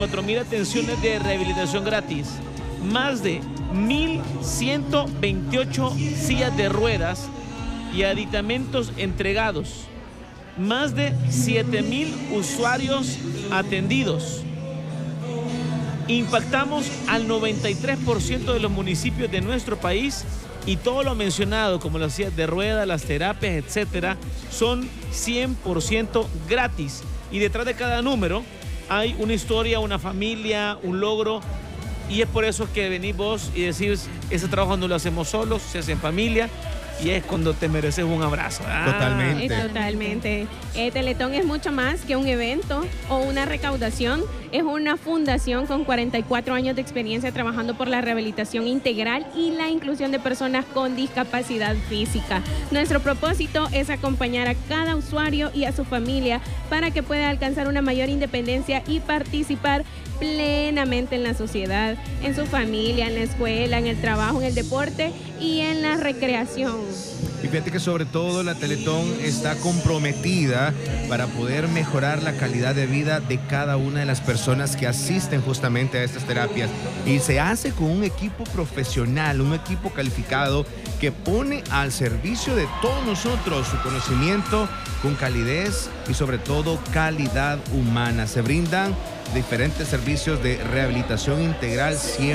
4.000 atenciones de rehabilitación gratis, más de 1.128 sillas de ruedas y aditamentos entregados, más de 7.000 usuarios atendidos. Impactamos al 93% de los municipios de nuestro país y todo lo mencionado, como las sillas de ruedas, las terapias, etcétera, son 100% gratis. Y detrás de cada número hay una historia, una familia, un logro. Y es por eso que venís vos y decís, ese trabajo no lo hacemos solos, se hace en familia. Y es cuando te mereces un abrazo. Totalmente. Totalmente. Teletón es mucho más que un evento o una recaudación. Es una fundación con 44 años de experiencia trabajando por la rehabilitación integral y la inclusión de personas con discapacidad física. Nuestro propósito es acompañar a cada usuario y a su familia para que pueda alcanzar una mayor independencia y participar plenamente en la sociedad, en su familia, en la escuela, en el trabajo, en el deporte y en la recreación. Y fíjate que sobre todo la Teletón está comprometida para poder mejorar la calidad de vida de cada una de las personas que asisten justamente a estas terapias. Y se hace con un equipo profesional, un equipo calificado que pone al servicio de todos nosotros su conocimiento con calidez y sobre todo calidad humana. Se brindan diferentes servicios de rehabilitación integral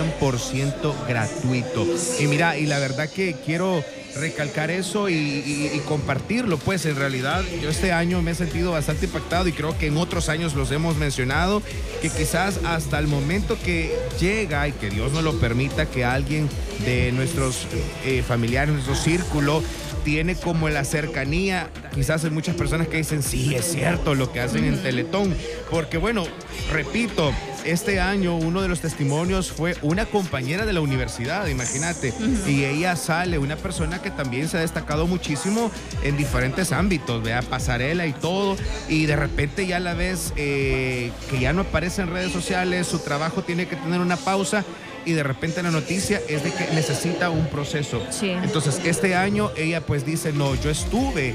100% gratuito. Y mira, y la verdad que quiero recalcar eso y compartirlo, pues en realidad yo este año me he sentido bastante impactado y creo que en otros años los hemos mencionado, que quizás hasta el momento que llega y que Dios nos lo permita, que alguien de nuestros familiares, nuestro círculo, tiene como la cercanía, quizás hay muchas personas que dicen, sí, es cierto lo que hacen en Teletón, porque bueno, repito, este año uno de los testimonios fue una compañera de la universidad, imagínate, y ella sale, una persona que también se ha destacado muchísimo en diferentes ámbitos, vea, pasarela y todo, y de repente ya la ves que ya no aparece en redes sociales, su trabajo tiene que tener una pausa, y de repente la noticia es de que necesita un proceso. Sí. Entonces, este año ella pues dice, no, yo estuve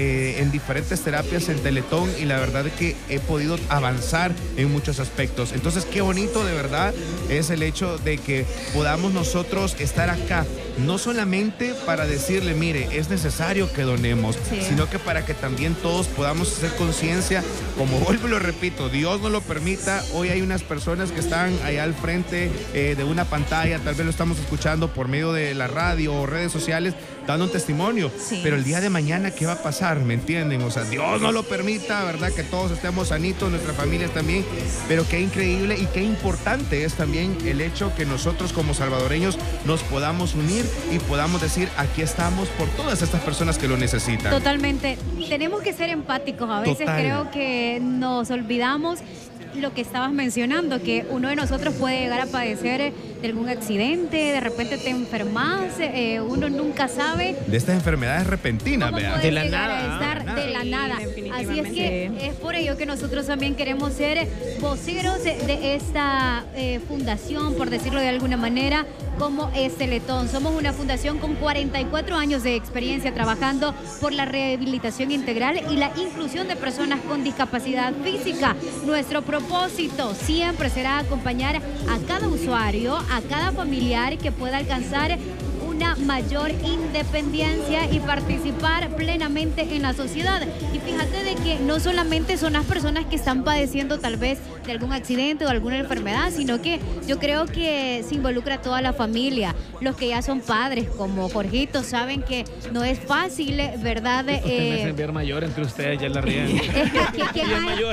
en diferentes terapias en Teletón y la verdad es que he podido avanzar en muchos aspectos. Entonces, qué bonito de verdad es el hecho de que podamos nosotros estar acá, no solamente para decirle, mire, es necesario que donemos, sino que para que también todos podamos hacer conciencia, como vuelvo y lo repito, Dios nos lo permita, hoy hay unas personas que están allá al frente de una pantalla, tal vez lo estamos escuchando por medio de la radio o redes sociales, dando un testimonio, pero el día de mañana, ¿qué va a pasar? ¿Me entienden? O sea, Dios no lo permita, ¿verdad? Que todos estemos sanitos, nuestras familias también, pero qué increíble y qué importante es también el hecho que nosotros como salvadoreños nos podamos unir y podamos decir, aquí estamos por todas estas personas que lo necesitan. Totalmente. Tenemos que ser empáticos. A veces creo que nos olvidamos lo que estabas mencionando, que uno de nosotros puede llegar a padecer de algún accidente, de repente te enfermas, uno nunca sabe. De estas enfermedades repentinas, vea. De la nada. De la nada. Así es que es por ello que nosotros también queremos ser voceros de esta fundación, por decirlo de alguna manera, como es Teletón. Somos una fundación con 44 años de experiencia trabajando por la rehabilitación integral y la inclusión de personas con discapacidad física. Nuestro propósito siempre será acompañar a cada usuario, a cada familiar que pueda alcanzar una mayor independencia y participar plenamente en la sociedad. Y fíjate de que no solamente son las personas que están padeciendo tal vez de algún accidente o alguna enfermedad, sino que yo creo que se involucra toda la familia. Los que ya son padres, como Jorgito, saben que no es fácil, ¿verdad? Usted me enviar mayor entre ustedes, ya la ríen. ¿Quién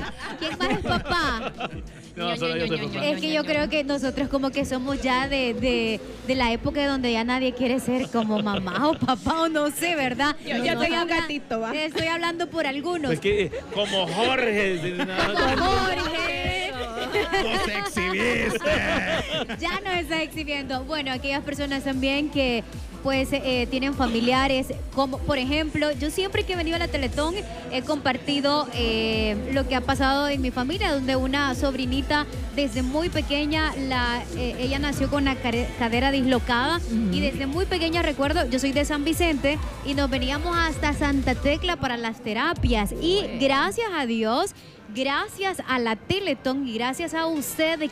más es papá? No, solo yo soy papá. Es que yo creo que nosotros como que somos ya de la época donde ya nadie quiere ser como mamá o papá o no sé, ¿verdad? Yo soy un gatito, ¿va? Estoy hablando por algunos. Pues que, como Jorge. Como Jorge. ¡No se exhibiste! Ya no está exhibiendo. Bueno, aquellas personas también que pues tienen familiares, como por ejemplo, yo siempre que he venido a la Teletón he compartido lo que ha pasado en mi familia, donde una sobrinita desde muy pequeña, ella nació con la cadera dislocada y desde muy pequeña recuerdo, yo soy de San Vicente y nos veníamos hasta Santa Tecla para las terapias y gracias a Dios gracias a la Teletón y gracias a usted